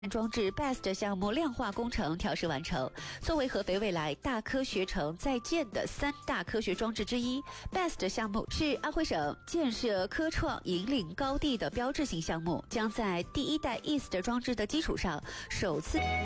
装置 BEST 项目量化工程调试完成。作为合肥未来大科学城在建的3大科学装置之一 ，BEST 项目是安徽省建设科创引领高地的标志性项目，将在第1代 EAST 装置的基础上首次